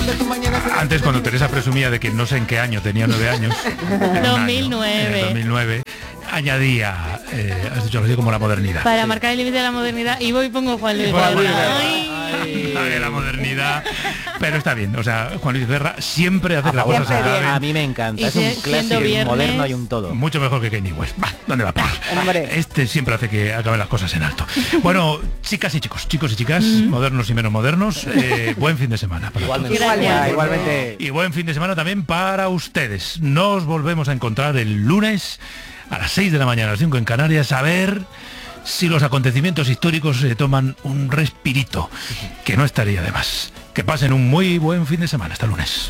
Antes, cuando Teresa presumía de que no sé en qué año tenía 9 años, 2009, añadía, has dicho así, como la modernidad. Para marcar el límite de la modernidad, y voy y pongo Juan Luis. La modernidad, pero está bien, o sea, Juan Luis Guerra siempre hace las cosas a mí me encanta, es un clásico, un moderno y un todo. Mucho mejor que Kanye West. ¿Dónde va? Este siempre hace que acaben las cosas en alto. Bueno, chicas y chicos, chicos y chicas, modernos y menos modernos, buen fin de semana para Igualmente. Y buen fin de semana también para ustedes. Nos volvemos a encontrar el lunes a las 6 de la mañana, a las 5 en Canarias, a ver si los acontecimientos históricos se toman un respirito, que no estaría de más. Que pasen un muy buen fin de semana. Hasta lunes.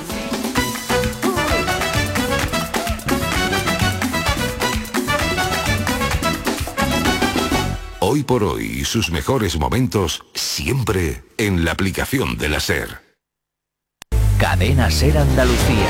Hoy por hoy y sus mejores momentos siempre en la aplicación de la SER. Cadena SER Andalucía.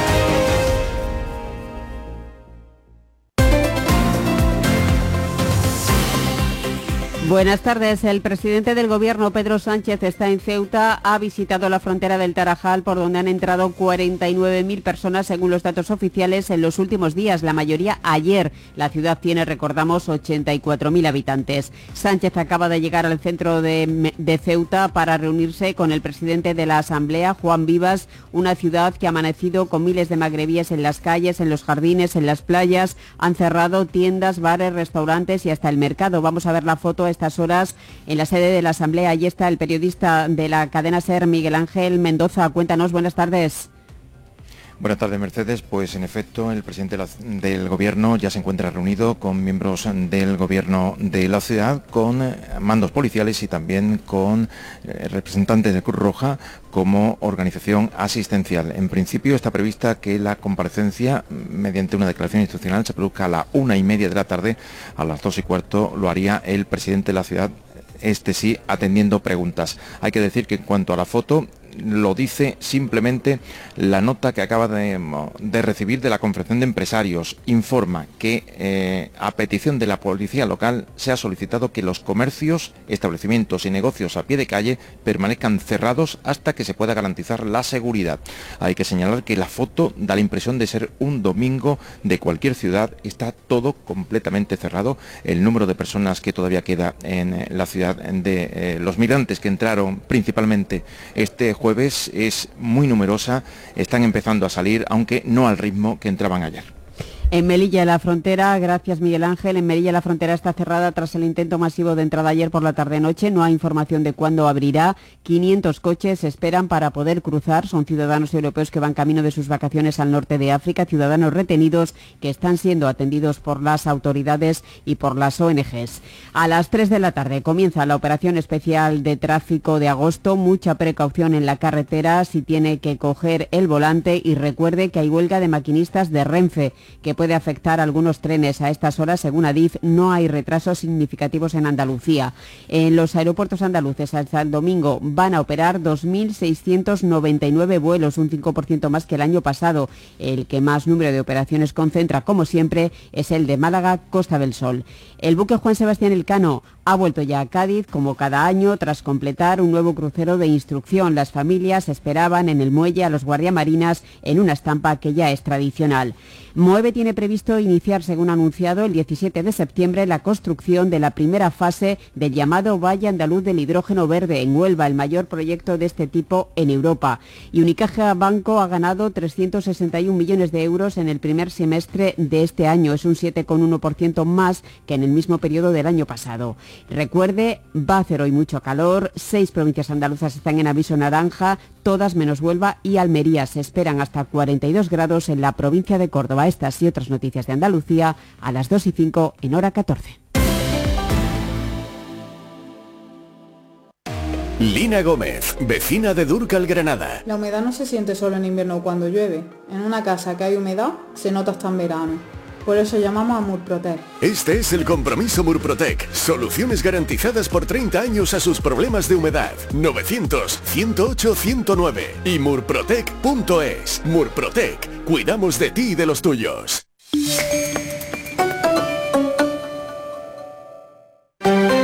Buenas tardes. El presidente del Gobierno, Pedro Sánchez, está en Ceuta. Ha visitado la frontera del Tarajal, por donde han entrado 49.000 personas, según los datos oficiales, en los últimos días, la mayoría ayer. La ciudad tiene, recordamos, 84.000 habitantes. Sánchez acaba de llegar al centro de Ceuta para reunirse con el presidente de la Asamblea, Juan Vivas, una ciudad que ha amanecido con miles de magrebíes en las calles, en los jardines, en las playas. Han cerrado tiendas, bares, restaurantes y hasta el mercado. Vamos a ver la foto a estas horas en la sede de la Asamblea. Allí está el periodista de la cadena SER, Miguel Ángel Mendoza. Cuéntanos, buenas tardes. Buenas tardes, Mercedes. Pues en efecto, el presidente del Gobierno ya se encuentra reunido con miembros del Gobierno de la ciudad, con mandos policiales y también con representantes de Cruz Roja como organización asistencial. En principio está prevista que la comparecencia, mediante una declaración institucional, se produzca a las 1:30 de la tarde. A las 2:15 lo haría el presidente de la ciudad, este sí, atendiendo preguntas. Hay que decir que en cuanto a la foto, lo dice simplemente la nota que acaba de recibir de la Confederación de Empresarios. Informa que a petición de la policía local se ha solicitado que los comercios, establecimientos y negocios a pie de calle permanezcan cerrados hasta que se pueda garantizar la seguridad. Hay que señalar que la foto da la impresión de ser un domingo de cualquier ciudad. Está todo completamente cerrado. El número de personas que todavía queda en la ciudad, de los migrantes que entraron principalmente este jueves, es muy numerosa. Están empezando a salir, aunque no al ritmo que entraban ayer. En Melilla, la frontera, gracias Miguel Ángel, en Melilla la frontera está cerrada tras el intento masivo de entrada ayer por la tarde-noche. No hay información de cuándo abrirá. 500 coches esperan para poder cruzar. Son ciudadanos europeos que van camino de sus vacaciones al norte de África, ciudadanos retenidos que están siendo atendidos por las autoridades y por las ONGs. A las 3 de la tarde comienza la operación especial de tráfico de agosto. Mucha precaución en la carretera si tiene que coger el volante, y recuerde que hay huelga de maquinistas de Renfe que puede afectar a algunos trenes. A estas horas, según Adif, no hay retrasos significativos en Andalucía. En los aeropuertos andaluces hasta el domingo van a operar 2.699 vuelos, un 5% más que el año pasado. El que más número de operaciones concentra, como siempre, es el de Málaga, Costa del Sol. El buque Juan Sebastián Elcano ha vuelto ya a Cádiz, como cada año, tras completar un nuevo crucero de instrucción. Las familias esperaban en el muelle a los guardiamarinas en una estampa que ya es tradicional. Moeve tiene previsto iniciar, según anunciado, el 17 de septiembre la construcción de la primera fase del llamado Valle Andaluz del Hidrógeno Verde en Huelva, el mayor proyecto de este tipo en Europa. Y Unicaja Banco ha ganado 361 millones de euros en el primer semestre de este año. Es un 7,1% más que en el mismo periodo del año pasado. Recuerde, va a hacer hoy mucho calor. 6 provincias andaluzas están en aviso naranja, todas menos Huelva y Almería. Se esperan hasta 42 grados en la provincia de Córdoba. Estas y otras noticias de Andalucía a las 2:05 en hora 14. Lina Gómez, vecina de Dúrcal, Granada. La humedad no se siente solo en invierno cuando llueve. En una casa que hay humedad se nota hasta en verano. Por eso llamamos a Murprotec. Este es el compromiso Murprotec. Soluciones garantizadas por 30 años a sus problemas de humedad. 900-108-109 y murprotec.es. Murprotec. Cuidamos de ti y de los tuyos.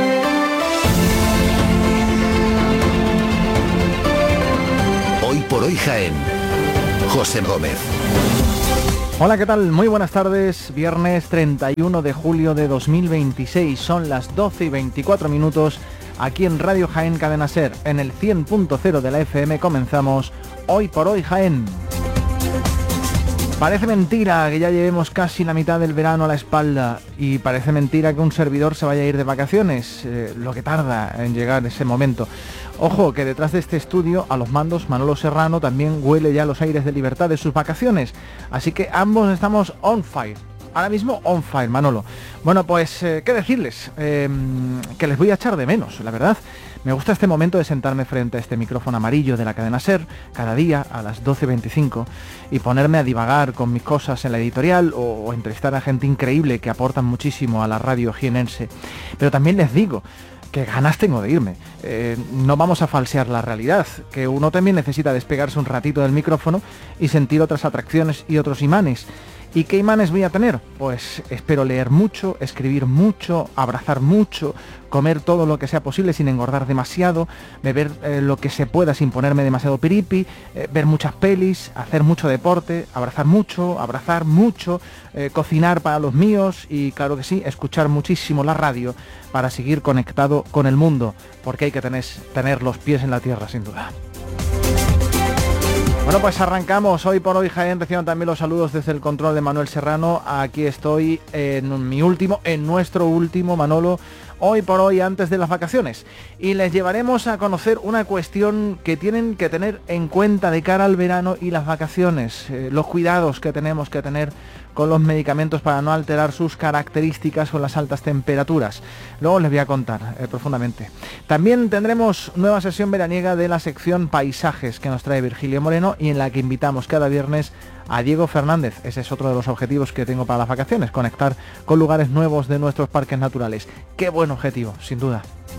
Hoy por hoy Hoy Jaén. José Gómez. Hola, ¿qué tal? Muy buenas tardes. Viernes 31 de julio de 2026. Son las 12:24 aquí en Radio Jaén Cadena Ser. En el 100.0 de la FM comenzamos Hoy por Hoy Jaén. Parece mentira que ya llevemos casi la mitad del verano a la espalda y parece mentira que un servidor se vaya a ir de vacaciones, lo que tarda en llegar ese momento. Ojo, que detrás de este estudio, a los mandos, Manolo Serrano también huele ya los aires de libertad de sus vacaciones. Así que ambos estamos on fire. Ahora mismo on fire, Manolo. Bueno, pues, ¿qué decirles? Que les voy a echar de menos, la verdad. Me gusta este momento de sentarme frente a este micrófono amarillo de la cadena SER, cada día a las 12:25, y ponerme a divagar con mis cosas en la editorial o entrevistar a gente increíble que aportan muchísimo a la radio jienense. Pero también les digo que ganas tengo de irme. No vamos a falsear la realidad, que uno también necesita despegarse un ratito del micrófono y sentir otras atracciones y otros imanes. ¿Y qué imanes voy a tener? Pues espero leer mucho, escribir mucho, abrazar mucho, comer todo lo que sea posible sin engordar demasiado, beber lo que se pueda sin ponerme demasiado piripi, ver muchas pelis, hacer mucho deporte, abrazar mucho, cocinar para los míos y, claro que sí, escuchar muchísimo la radio para seguir conectado con el mundo, porque hay que tener los pies en la tierra, sin duda. Bueno, pues arrancamos Hoy por Hoy Jaén. Reciban también los saludos desde el control de Manuel Serrano. Aquí estoy en nuestro último, Manolo, Hoy por Hoy antes de las vacaciones. Y les llevaremos a conocer una cuestión que tienen que tener en cuenta de cara al verano y las vacaciones. Los cuidados que tenemos que tener con los medicamentos para no alterar sus características con las altas temperaturas. Luego les voy a contar profundamente. También tendremos nueva sesión veraniega de la sección Paisajes que nos trae Virgilio Moreno y en la que invitamos cada viernes a Diego Fernández. Ese es otro de los objetivos que tengo para las vacaciones, conectar con lugares nuevos de nuestros parques naturales. Qué buen objetivo, sin duda.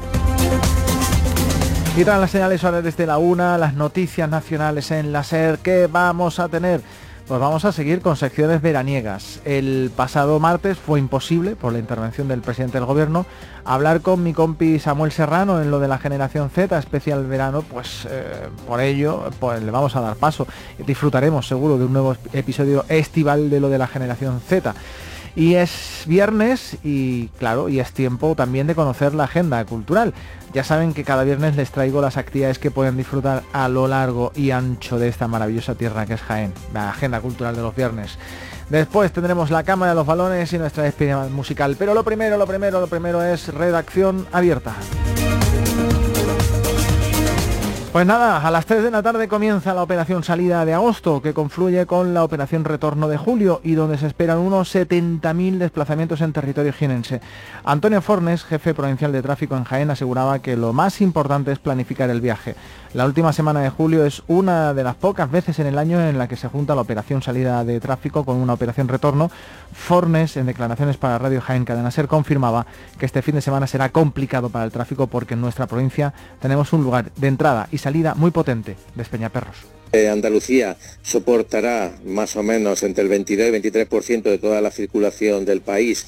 Y tras las señales horarias de la 1, las noticias nacionales en la SER, ¿qué vamos a tener? Pues vamos a seguir con secciones veraniegas. El pasado martes fue imposible, por la intervención del presidente del gobierno, hablar con mi compi Samuel Serrano en lo de la generación Z, especial verano, pues por ello pues le vamos a dar paso. Disfrutaremos seguro de un nuevo episodio estival de lo de la generación Z. Y es viernes y claro, y es tiempo también de conocer la agenda cultural. Ya saben que cada viernes les traigo las actividades que pueden disfrutar a lo largo y ancho de esta maravillosa tierra que es Jaén, la agenda cultural de los viernes. Después tendremos la Cámara de los Balones y nuestra despedida musical. Pero lo primero es redacción abierta. Pues nada, a las 3 de la tarde comienza la operación salida de agosto, que confluye con la operación retorno de julio y donde se esperan unos 70.000 desplazamientos en territorio jienense. Antonio Fornes, jefe provincial de tráfico en Jaén, aseguraba que lo más importante es planificar el viaje. La última semana de julio es una de las pocas veces en el año en la que se junta la operación salida de tráfico con una operación retorno. Fornes, en declaraciones para Radio Jaén Cadena Ser, confirmaba que este fin de semana será complicado para el tráfico porque en nuestra provincia tenemos un lugar de entrada y salida muy potente de Peñaperros. Andalucía soportará más o menos entre el 22 y 23% de toda la circulación del país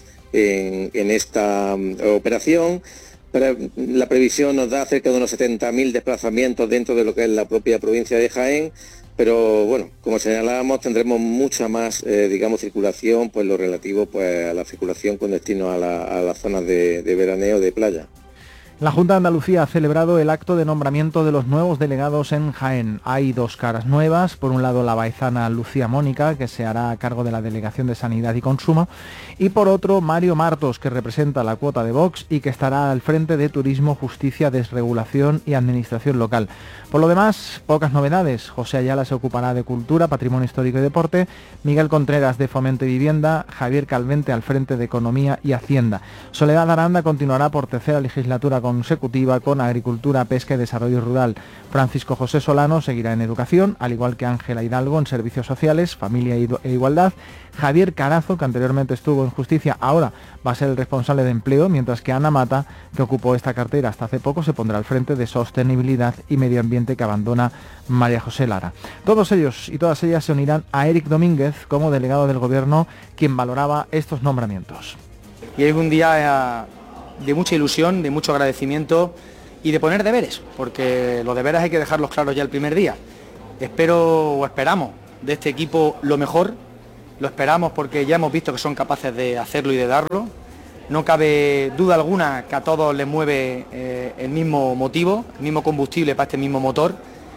en esta operación. Pero la previsión nos da cerca de unos 70.000 desplazamientos dentro de lo que es la propia provincia de Jaén, pero bueno, como señalábamos, tendremos mucha más, circulación, pues lo relativo pues a la circulación con destino a las zonas de veraneo de playa. La Junta de Andalucía ha celebrado el acto de nombramiento de los nuevos delegados en Jaén. Hay dos caras nuevas, por un lado la baezana Lucía Mónica, que se hará a cargo de la Delegación de Sanidad y Consumo, y por otro Mario Martos, que representa la cuota de Vox y que estará al frente de Turismo, Justicia, Desregulación y Administración Local. Por lo demás, pocas novedades. José Ayala se ocupará de Cultura, Patrimonio Histórico y Deporte, Miguel Contreras de Fomento y Vivienda, Javier Calvente al frente de Economía y Hacienda. Soledad Aranda continuará por tercera legislatura consecutiva con Agricultura, Pesca y Desarrollo Rural. Francisco José Solano seguirá en Educación, al igual que Ángela Hidalgo en Servicios Sociales, Familia e Igualdad. Javier Carazo, que anteriormente estuvo en Justicia, ahora va a ser el responsable de Empleo, mientras que Ana Mata, que ocupó esta cartera hasta hace poco, se pondrá al frente de Sostenibilidad y Medio Ambiente, que abandona María José Lara. Todos ellos y todas ellas se unirán a Eric Domínguez como delegado del Gobierno, quien valoraba estos nombramientos. Y es un día de mucha ilusión, de mucho agradecimiento y de poner deberes, porque los deberes hay que dejarlos claros ya el primer día. Esperamos de este equipo lo mejor, lo esperamos porque ya hemos visto que son capaces de hacerlo y de darlo. No cabe duda alguna que a todos les mueve el mismo motivo, el mismo combustible para este mismo motor,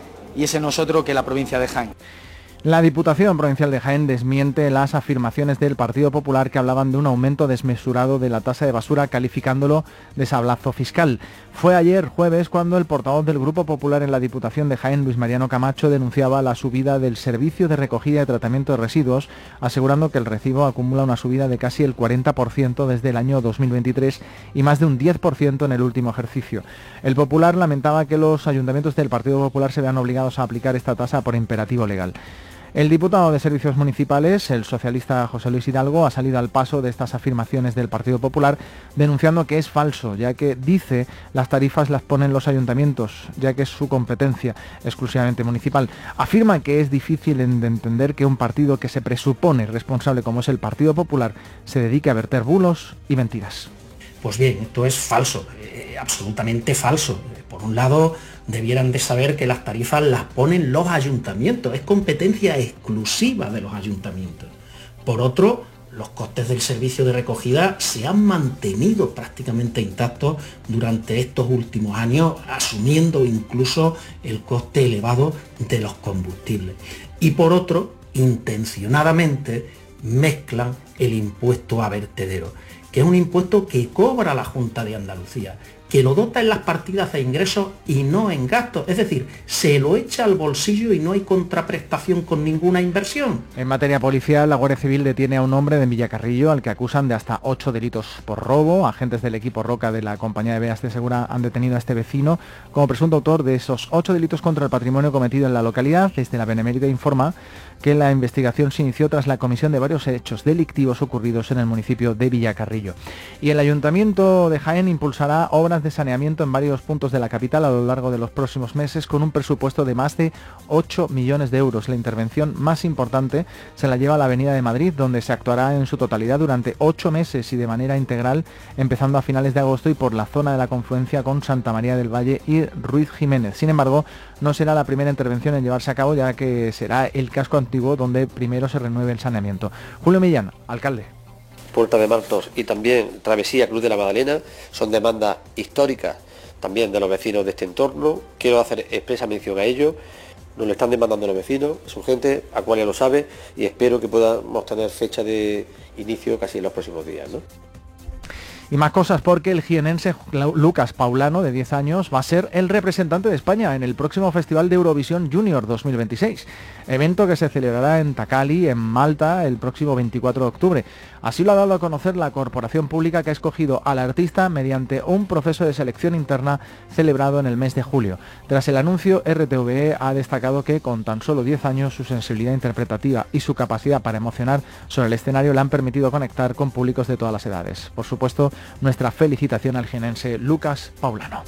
y ese no es otro que la provincia de Jaén. La Diputación Provincial de Jaén desmiente las afirmaciones del Partido Popular que hablaban de un aumento desmesurado de la tasa de basura, calificándolo de sablazo fiscal. Fue ayer jueves cuando el portavoz del Grupo Popular en la Diputación de Jaén, Luis Mariano Camacho, denunciaba la subida del servicio de recogida y tratamiento de residuos, asegurando que el recibo acumula una subida de casi el 40% desde el año 2023 y más de un 10% en el último ejercicio. El Popular lamentaba que los ayuntamientos del Partido Popular se vean obligados a aplicar esta tasa por imperativo legal. El diputado de Servicios Municipales, el socialista José Luis Hidalgo, ha salido al paso de estas afirmaciones del Partido Popular, denunciando que es falso, ya que dice las tarifas las ponen los ayuntamientos, ya que es su competencia exclusivamente municipal. Afirma que es difícil de entender que un partido que se presupone responsable como es el Partido Popular se dedique a verter bulos y mentiras. Pues bien, esto es falso, absolutamente falso. Por un lado, debieran de saber que las tarifas las ponen los ayuntamientos, es competencia exclusiva de los ayuntamientos. Por otro, los costes del servicio de recogida se han mantenido prácticamente intactos durante estos últimos años, asumiendo incluso el coste elevado de los combustibles. Y por otro, intencionadamente mezclan el impuesto a vertedero, que es un impuesto que cobra la Junta de Andalucía, que lo dota en las partidas de ingresos y no en gastos, es decir, se lo echa al bolsillo y no hay contraprestación con ninguna inversión. En materia policial, la Guardia Civil detiene a un hombre de Villacarrillo al que acusan de hasta 8 delitos por robo. Agentes del equipo Roca de la compañía de Beas de Segura han detenido a este vecino como presunto autor de esos 8 delitos contra el patrimonio cometido en la localidad. Desde la Benemérita informa que la investigación se inició tras la comisión de varios hechos delictivos ocurridos en el municipio de Villacarrillo. Y el Ayuntamiento de Jaén impulsará obras de saneamiento en varios puntos de la capital a lo largo de los próximos meses con un presupuesto de más de 8 millones de euros. La intervención más importante se la lleva a la Avenida de Madrid, donde se actuará en su totalidad durante 8 meses y de manera integral, empezando a finales de agosto y por la zona de la confluencia con Santa María del Valle y Ruiz Jiménez. Sin embargo, no será la primera intervención en llevarse a cabo, ya que será el casco antiguo donde primero se renueve el saneamiento. Julio Millán, alcalde. Puerta de Martos y también Travesía Cruz de la Magdalena son demandas históricas también de los vecinos de este entorno. Quiero hacer expresa mención a ello. Nos lo están demandando los vecinos, es urgente, Acualia lo sabe y espero que podamos tener fecha de inicio casi en los próximos días, ¿no? Y más cosas porque el jienense Lucas Paulano, de 10 años, va a ser el representante de España en el próximo Festival de Eurovisión Junior 2026, evento que se celebrará en Tacali, en Malta, el próximo 24 de octubre. Así lo ha dado a conocer la corporación pública que ha escogido al artista mediante un proceso de selección interna celebrado en el mes de julio. Tras el anuncio, RTVE ha destacado que con tan solo 10 años su sensibilidad interpretativa y su capacidad para emocionar sobre el escenario le han permitido conectar con públicos de todas las edades. Por supuesto, nuestra felicitación al jienense Lucas Paulano.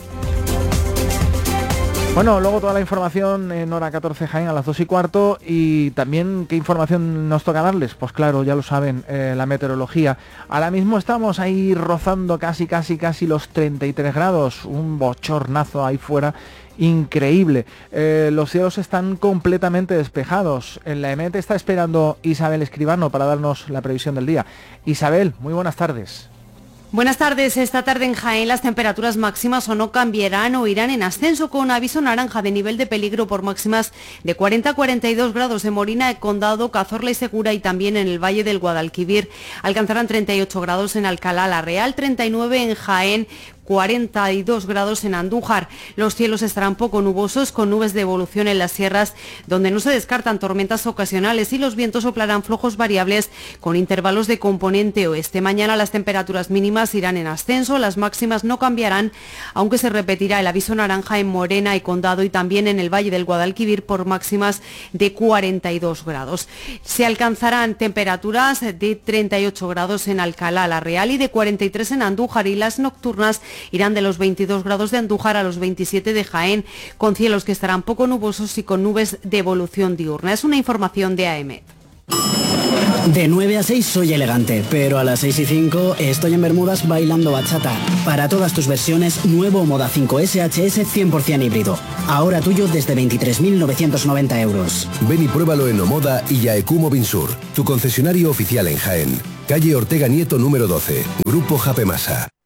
Bueno, luego toda la información en hora 14 Jaén a las 2:15 y también ¿qué información nos toca darles? Pues claro, ya lo saben, la meteorología. Ahora mismo estamos ahí rozando casi los 33 grados, un bochornazo ahí fuera increíble. Los cielos están completamente despejados. En la EMET está esperando Isabel Escribano para darnos la previsión del día. Isabel, muy buenas tardes. Buenas tardes. Esta tarde en Jaén las temperaturas máximas o no cambiarán o irán en ascenso con aviso naranja de nivel de peligro por máximas de 40 a 42 grados en Morina, Condado, Cazorla y Segura y también en el Valle del Guadalquivir. Alcanzarán 38 grados en Alcalá la Real, 39 en Jaén, 42 grados en Andújar. Los cielos estarán poco nubosos con nubes de evolución en las sierras donde no se descartan tormentas ocasionales y los vientos soplarán flojos variables con intervalos de componente oeste. Mañana las temperaturas mínimas irán en ascenso, las máximas no cambiarán, aunque se repetirá el aviso naranja en Morena y Condado y también en el Valle del Guadalquivir por máximas de 42 grados. Se alcanzarán temperaturas de 38 grados en Alcalá la Real y de 43 en Andújar y las nocturnas irán de los 22 grados de Andújar a los 27 de Jaén, con cielos que estarán poco nubosos y con nubes de evolución diurna. Es una información de AEMET. De 9 a 6 soy elegante, pero a las 6 y 5 estoy en Bermudas bailando bachata. Para todas tus versiones, nuevo Moda 5 SHS 100% híbrido. Ahora tuyo desde 23.990 euros. Ven y pruébalo en Omoda y Yaecumo Binsur, tu concesionario oficial en Jaén. Calle Ortega Nieto número 12, Grupo Japemasa.